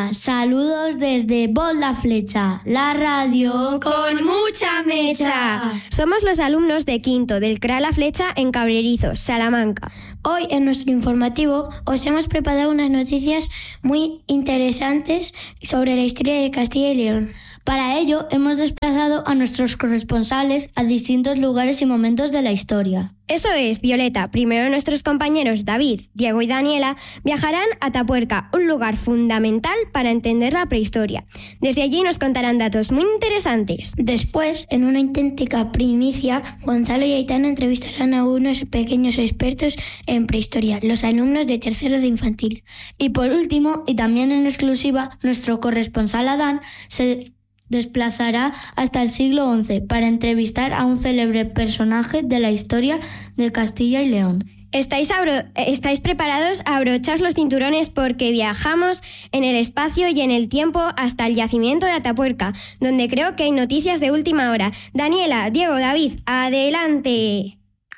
Hola, saludos desde Voz la Flecha, la radio con mucha mecha. Somos los alumnos de quinto del CRA La Flecha en Cabrerizos, Salamanca. Hoy en nuestro informativo os hemos preparado unas noticias muy interesantes sobre la historia de Castilla y León. Para ello hemos desplazado a nuestros corresponsales a distintos lugares y momentos de la historia. Eso es, Violeta. Primero nuestros compañeros David, Diego y Daniela viajarán a Atapuerca, un lugar fundamental para entender la prehistoria. Desde allí nos contarán datos muy interesantes. Después, en una auténtica primicia, Gonzalo y Aitana entrevistarán a unos pequeños expertos en prehistoria, los alumnos de tercero de infantil. Y por último, y también en exclusiva, nuestro corresponsal Adán se desplazará hasta el siglo XI para entrevistar a un célebre personaje de la historia de Castilla y León. ¿Estáis preparados? Abrochaos los cinturones porque viajamos en el espacio y en el tiempo hasta el yacimiento de Atapuerca, donde creo que hay noticias de última hora. Daniela, Diego, David, ¡adelante!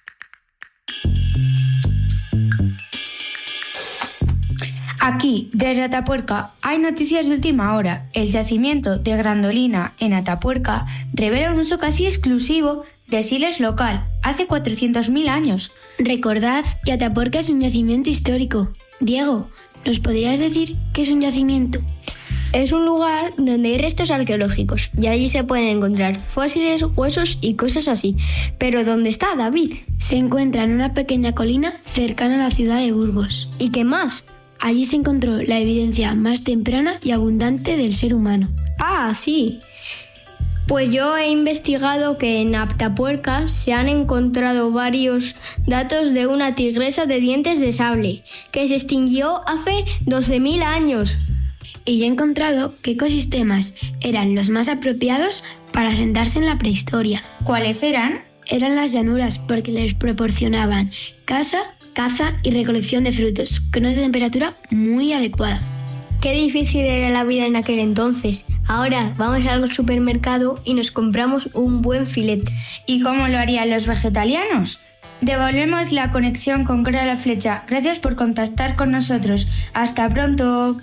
Aquí, desde Atapuerca, hay noticias de última hora. El yacimiento de Grandolina en Atapuerca revela un uso casi exclusivo de sílex local, hace 400.000 años. Recordad que Atapuerca es un yacimiento histórico. Diego, ¿nos podrías decir qué es un yacimiento? Es un lugar donde hay restos arqueológicos y allí se pueden encontrar fósiles, huesos y cosas así. Pero ¿dónde está, David? Se encuentra en una pequeña colina cercana a la ciudad de Burgos. ¿Y qué más? Allí se encontró la evidencia más temprana y abundante del ser humano. Ah, sí. Pues yo he investigado que en Atapuerca se han encontrado varios datos de una tigresa de dientes de sable, que se extinguió hace 12.000 años. Y yo he encontrado qué ecosistemas eran los más apropiados para asentarse en la prehistoria. ¿Cuáles eran? Eran las llanuras porque les proporcionaban caza y recolección de frutos, con una temperatura muy adecuada. Qué difícil era la vida en aquel entonces. Ahora vamos al supermercado y nos compramos un buen filete. ¿Y cómo lo harían los vegetarianos? Devolvemos la conexión con CRA La Flecha. Gracias por contactar con nosotros. ¡Hasta pronto!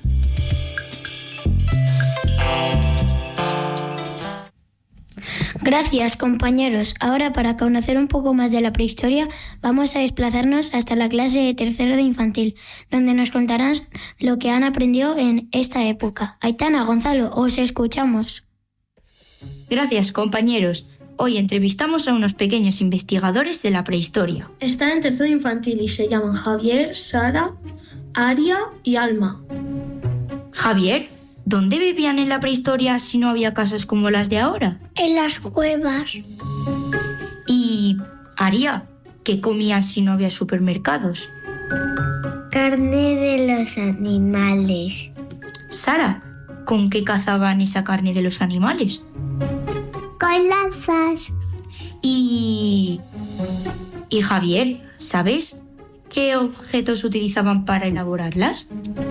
Gracias, compañeros. Ahora, para conocer un poco más de la prehistoria, vamos a desplazarnos hasta la clase de tercero de infantil, donde nos contarán lo que han aprendido en esta época. Aitana, Gonzalo, os escuchamos. Gracias, compañeros. Hoy entrevistamos a unos pequeños investigadores de la prehistoria. Están en tercero de infantil y se llaman Javier, Sara, Aria y Alma. Javier, ¿dónde vivían en la prehistoria si no había casas como las de ahora? En las cuevas. Y Aria, ¿qué comían si no había supermercados? Carne de los animales. Sara, ¿con qué cazaban esa carne de los animales? Con lanzas. Y Javier, ¿sabes qué objetos utilizaban para elaborarlas?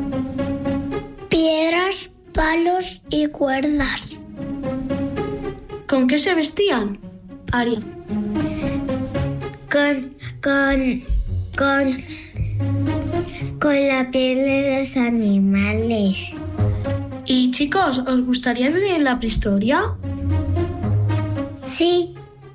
Piedras, palos y cuerdas. ¿Con qué se vestían, Aria? Con la piel de los animales. Y chicos, ¿os gustaría vivir en la prehistoria? Sí.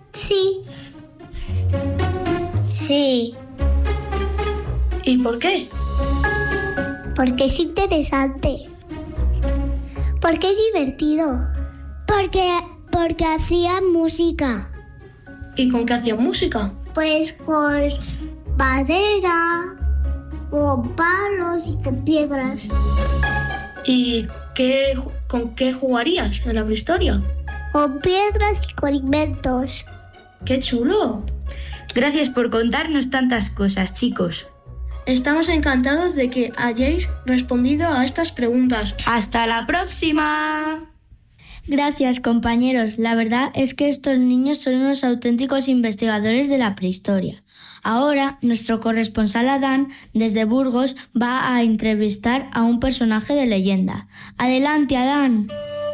¿Y por qué? Porque es interesante. Porque es divertido. Porque hacían música. ¿Y con qué hacían música? Pues con madera, con palos y con piedras. ¿Y con qué jugarías en la prehistoria? Con piedras y con inventos. ¡Qué chulo! Gracias por contarnos tantas cosas, chicos. Estamos encantados de que hayáis respondido a estas preguntas. ¡Hasta la próxima! Gracias, compañeros. La verdad es que estos niños son unos auténticos investigadores de la prehistoria. Ahora, nuestro corresponsal Adán, desde Burgos, va a entrevistar a un personaje de leyenda. ¡Adelante, Adán!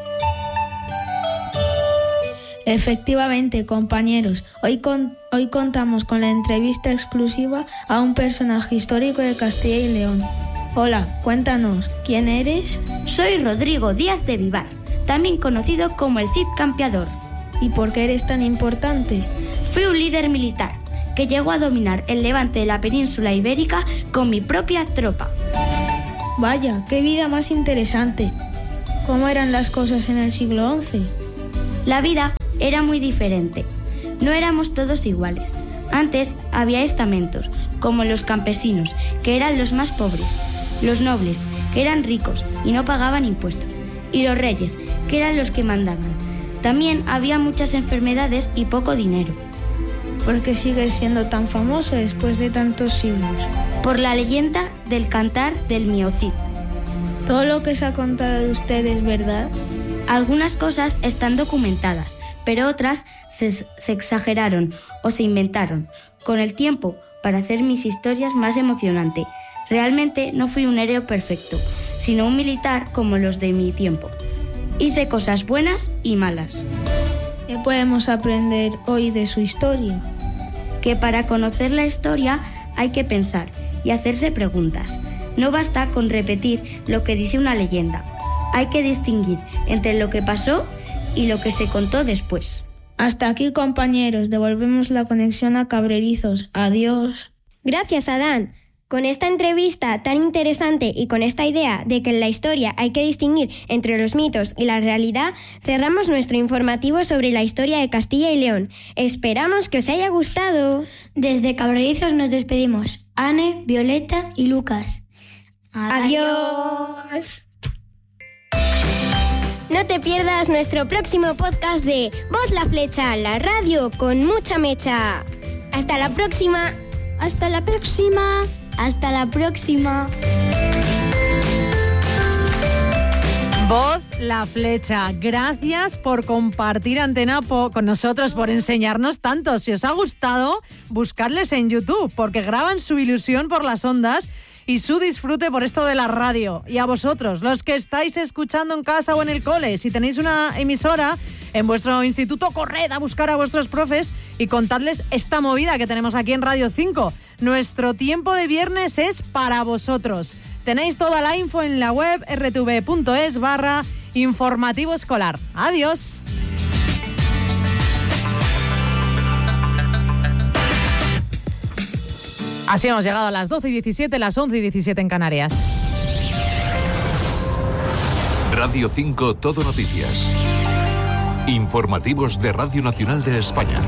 Efectivamente, compañeros, hoy contamos con la entrevista exclusiva a un personaje histórico de Castilla y León. Hola, cuéntanos, ¿quién eres? Soy Rodrigo Díaz de Vivar, también conocido como el Cid Campeador. ¿Y por qué eres tan importante? Fui un líder militar que llegó a dominar el levante de la península ibérica con mi propia tropa. Vaya, qué vida más interesante. ¿Cómo eran las cosas en el siglo XI? La vida era muy diferente. No éramos todos iguales. Antes había estamentos, como los campesinos, que eran los más pobres, los nobles, que eran ricos y no pagaban impuestos, y los reyes, que eran los que mandaban. También había muchas enfermedades y poco dinero. ¿Por qué sigues siendo tan famoso después de tantos siglos? Por la leyenda del cantar del Miocid. ¿Todo lo que se ha contado de usted es verdad? Algunas cosas están documentadas, pero otras se exageraron o se inventaron con el tiempo para hacer mis historias más emocionantes. Realmente no fui un héroe perfecto, sino un militar como los de mi tiempo. Hice cosas buenas y malas. ¿Qué podemos aprender hoy de su historia? Que para conocer la historia hay que pensar y hacerse preguntas. No basta con repetir lo que dice una leyenda. Hay que distinguir entre lo que pasó y lo que se contó después. Hasta aquí, compañeros. Devolvemos la conexión a Cabrerizos. Adiós. Gracias, Adán. Con esta entrevista tan interesante y con esta idea de que en la historia hay que distinguir entre los mitos y la realidad, cerramos nuestro informativo sobre la historia de Castilla y León. Esperamos que os haya gustado. Desde Cabrerizos nos despedimos. Anne, Violeta y Lucas. Adiós. No te pierdas nuestro próximo podcast de Voz la Flecha, la radio con mucha mecha. Hasta la próxima. Hasta la próxima. Hasta la próxima. Voz la Flecha. Gracias por compartir antena con nosotros, por enseñarnos tanto. Si os ha gustado, buscarles en YouTube, porque graban su ilusión por las ondas y su disfrute por esto de la radio. Y a vosotros, los que estáis escuchando en casa o en el cole, si tenéis una emisora en vuestro instituto, corred a buscar a vuestros profes y contadles esta movida que tenemos aquí en Radio 5. Nuestro tiempo de viernes es para vosotros. Tenéis toda la info en la web rtv.es/informativo escolar. Adiós. Así hemos llegado a las 12:17, las 11:17 en Canarias. Radio 5 Todo Noticias. Informativos de Radio Nacional de España.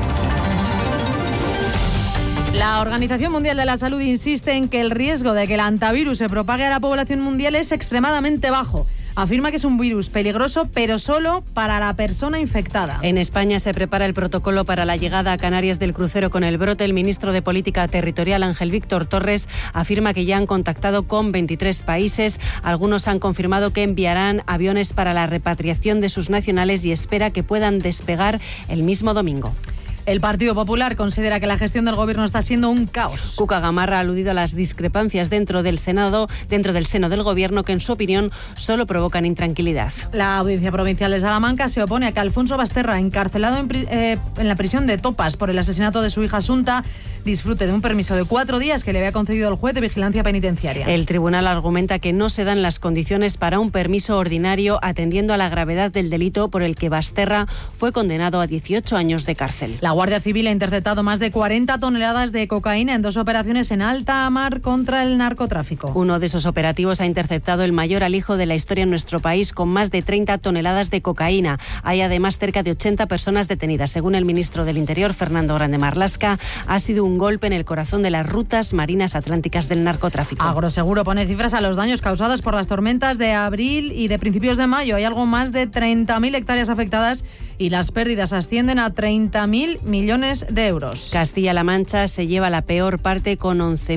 La Organización Mundial de la Salud insiste en que el riesgo de que el hantavirus se propague a la población mundial es extremadamente bajo. Afirma que es un virus peligroso, pero solo para la persona infectada. En España se prepara el protocolo para la llegada a Canarias del crucero con el brote. El ministro de Política Territorial, Ángel Víctor Torres, afirma que ya han contactado con 23 países. Algunos han confirmado que enviarán aviones para la repatriación de sus nacionales y espera que puedan despegar el mismo domingo. El Partido Popular considera que la gestión del gobierno está siendo un caos. Cuca Gamarra ha aludido a las discrepancias dentro del seno del gobierno que, en su opinión, solo provocan intranquilidad. La Audiencia Provincial de Salamanca se opone a que Alfonso Basterra, encarcelado en la prisión de Topas por el asesinato de su hija Asunta, disfrute de un permiso de 4 días que le había concedido el juez de vigilancia penitenciaria. El tribunal argumenta que no se dan las condiciones para un permiso ordinario atendiendo a la gravedad del delito por el que Basterra fue condenado a 18 años de cárcel. La Guardia Civil ha interceptado más de 40 toneladas de cocaína en 2 operaciones en alta mar contra el narcotráfico. Uno de esos operativos ha interceptado el mayor alijo de la historia en nuestro país, con más de 30 toneladas de cocaína. Hay además cerca de 80 personas detenidas. Según el ministro del Interior, Fernando Grande Marlaska, ha sido un golpe en el corazón de las rutas marinas atlánticas del narcotráfico. Agroseguro pone cifras a los daños causados por las tormentas de abril y de principios de mayo. Hay algo más de 30.000 hectáreas afectadas y las pérdidas ascienden a 30.000 millones de euros. Castilla-La Mancha se lleva la peor parte con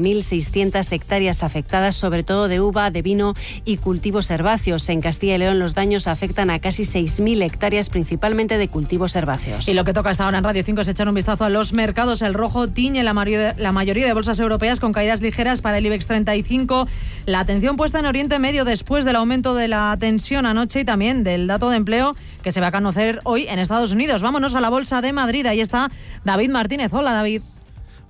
11.600 hectáreas afectadas, sobre todo de uva, de vino y cultivos herbáceos. En Castilla y León los daños afectan a casi 6.000 hectáreas, principalmente de cultivos herbáceos. Y lo que toca hasta ahora en Radio 5 es echar un vistazo a los mercados. El rojo tiñe la mayoría de bolsas europeas con caídas ligeras para el IBEX 35. La atención puesta en Oriente Medio después del aumento de la tensión anoche y también del dato de empleo que se va a conocer hoy en Estados Unidos. Vámonos a la Bolsa de Madrid. Ahí está David Martínez. Hola, David.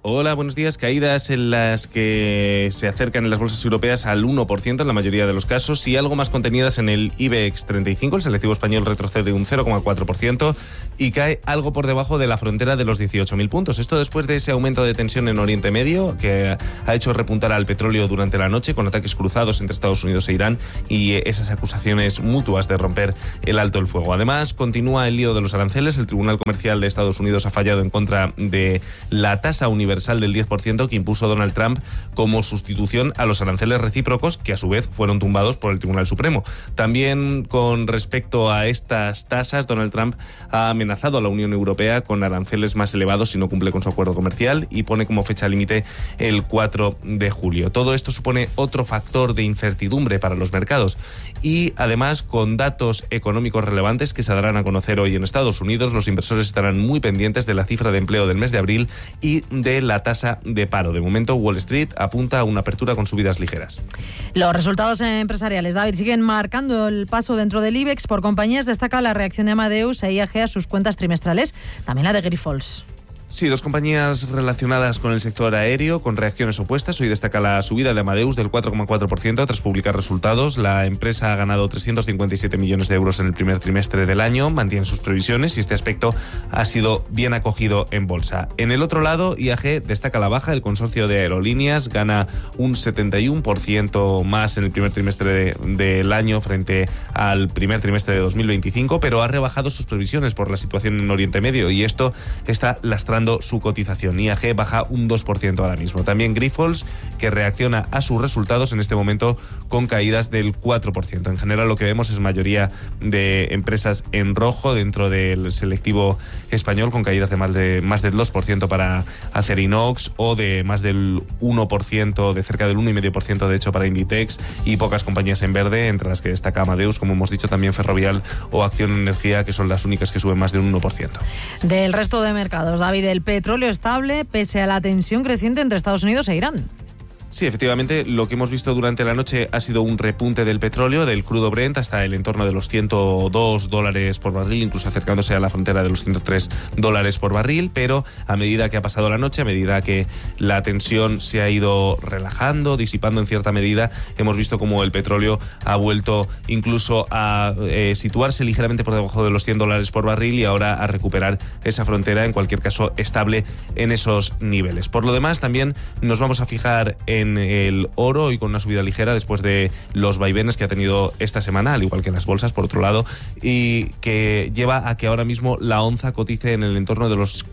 Hola, buenos días. Caídas en las que se acercan en las bolsas europeas al 1% en la mayoría de los casos y algo más contenidas en el IBEX 35. El selectivo español retrocede un 0,4% y cae algo por debajo de la frontera de los 18.000 puntos. Esto después de ese aumento de tensión en Oriente Medio que ha hecho repuntar al petróleo durante la noche con ataques cruzados entre Estados Unidos e Irán y esas acusaciones mutuas de romper el alto el fuego. Además, continúa el lío de los aranceles. El Tribunal Comercial de Estados Unidos ha fallado en contra de la tasa universal del 10% que impuso Donald Trump como sustitución a los aranceles recíprocos, que a su vez fueron tumbados por el Tribunal Supremo. También con respecto a estas tasas, Donald Trump ha amenazado a la Unión Europea con aranceles más elevados si no cumple con su acuerdo comercial y pone como fecha límite el 4 de julio. Todo esto supone otro factor de incertidumbre para los mercados y además con datos económicos relevantes que se darán a conocer hoy en Estados Unidos, los inversores estarán muy pendientes de la cifra de empleo del mes de abril y de la tasa de paro. De momento, Wall Street apunta a una apertura con subidas ligeras. Los resultados empresariales, David, siguen marcando el paso dentro del IBEX. Por compañías destaca la reacción de Amadeus e IAG a sus cuentas trimestrales, también la de Grifols. Sí, dos compañías relacionadas con el sector aéreo con reacciones opuestas. Hoy destaca la subida de Amadeus del 4,4% tras publicar resultados. La empresa ha ganado 357 millones de euros en el primer trimestre del año, mantiene sus previsiones y este aspecto ha sido bien acogido en bolsa. En el otro lado, IAG destaca la baja. El consorcio de aerolíneas gana un 71% más en el primer trimestre del año frente al primer trimestre de 2025, pero ha rebajado sus previsiones por la situación en Oriente Medio y esto está lastrando su cotización. IAG baja un 2% ahora mismo. También Grifols, que reacciona a sus resultados en este momento con caídas del 4%. En general lo que vemos es mayoría de empresas en rojo dentro del selectivo español, con caídas de más del 2% para Acerinox o de más del 1%, de cerca del 1,5% de hecho para Inditex, y pocas compañías en verde, entre las que destaca Amadeus, como hemos dicho, también Ferrovial o Acción Energía, que son las únicas que suben más de un 1%. Del resto de mercados, David, el petróleo estable pese a la tensión creciente entre Estados Unidos e Irán. Sí, efectivamente, lo que hemos visto durante la noche ha sido un repunte del petróleo, del crudo Brent, hasta el entorno de los $102 por barril, incluso acercándose a la frontera de los $103 por barril, pero a medida que ha pasado la noche, a medida que la tensión se ha ido relajando, disipando en cierta medida, hemos visto como el petróleo ha vuelto incluso a situarse ligeramente por debajo de los $100 por barril y ahora a recuperar esa frontera, en cualquier caso estable en esos niveles. Por lo demás, también nos vamos a fijar en el oro y con una subida ligera después de los vaivenes que ha tenido esta semana, al igual que las bolsas, por otro lado, y que lleva a que ahora mismo la onza cotice en el entorno de los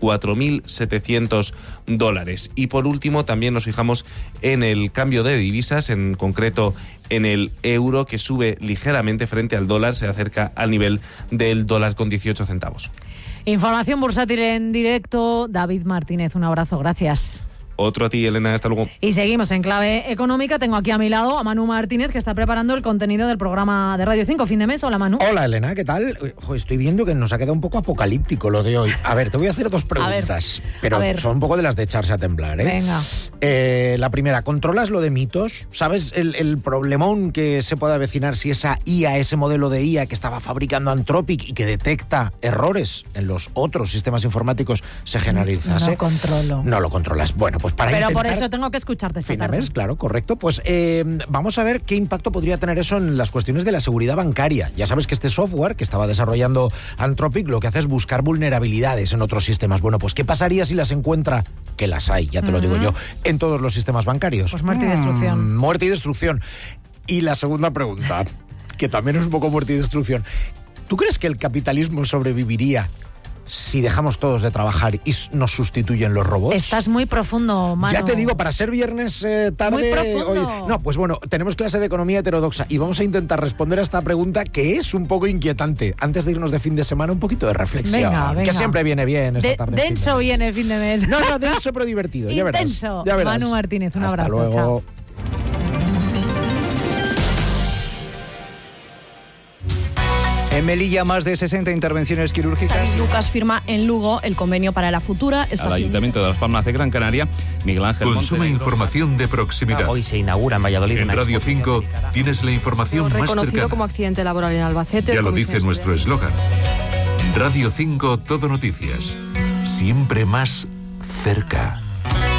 $4.700. Y por último, también nos fijamos en el cambio de divisas, en concreto en el euro, que sube ligeramente frente al dólar, se acerca al nivel del $1.18. Información bursátil en directo. David Martínez, un abrazo, gracias. Otro a ti, Elena, hasta luego. Y seguimos en clave económica. Tengo aquí a mi lado a Manu Martínez, que está preparando el contenido del programa de Radio 5 Fin de Mes. Hola, Manu. Hola, Elena, ¿qué tal? Estoy viendo que nos ha quedado un poco apocalíptico lo de hoy. A ver, te voy a hacer dos preguntas, pero son un poco de las de echarse a temblar, ¿eh? Venga. La primera, ¿controlas lo de mitos? ¿Sabes el problemón que se puede avecinar si esa IA, ese modelo de IA que estaba fabricando Anthropic y que detecta errores en los otros sistemas informáticos se generalizase? No lo controlo. No lo controlas. Bueno, pues para Pero intentar... por eso tengo que escucharte esta tarde. ¿Mes? Claro, correcto. Pues vamos a ver qué impacto podría tener eso en las cuestiones de la seguridad bancaria. Ya sabes que este software que estaba desarrollando Anthropic lo que hace es buscar vulnerabilidades en otros sistemas. Bueno, pues ¿qué pasaría si las encuentra? Que las hay, ya te lo digo yo, en todos los sistemas bancarios. Pues muerte y destrucción. Muerte y destrucción. Y la segunda pregunta, que también es un poco muerte y destrucción. ¿Tú crees que el capitalismo sobreviviría si dejamos todos de trabajar y nos sustituyen los robots? Estás muy profundo, Manu. Ya te digo, para ser viernes tarde... Muy profundo. Hoy, no, pues bueno, tenemos clase de economía heterodoxa y vamos a intentar responder a esta pregunta que es un poco inquietante. Antes de irnos de fin de semana, un poquito de reflexión. Venga. Que siempre viene bien esta tarde. Denso viene fin de mes. No, denso pero divertido. Ya verás. Intenso. Ya verás. Manu Martínez, un Hasta abrazo. Luego. Chao. En Melilla, más de 60 intervenciones quirúrgicas. Lucas firma en Lugo el convenio para la futura estación. Al Ayuntamiento de Las Palmas de Gran Canaria, Miguel Ángel Consume información de proximidad. Hoy se inaugura en Valladolid. En Radio 5 tienes la información más reconocido cercana. Como accidente laboral en Albacete. Ya lo dice nuestro eslogan. Radio 5 Todo Noticias. Siempre más cerca.